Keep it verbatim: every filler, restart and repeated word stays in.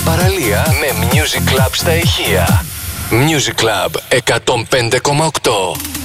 παραλία με Music Club στα ηχεία. Music Club εκατόν πέντε κόμμα οκτώ.